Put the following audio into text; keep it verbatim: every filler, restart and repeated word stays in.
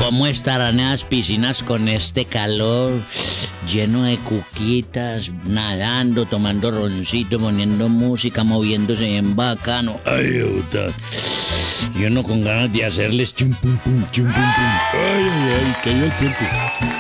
¿Cómo estarán esas piscinas con este calor? Lleno de cuquitas, nadando, tomando roncito, poniendo música, moviéndose bien bacano. Ay, puta. Yo no con ganas de hacerles chum pum pum, chum pum pum. Ay, ay, ay, que yo tiempo.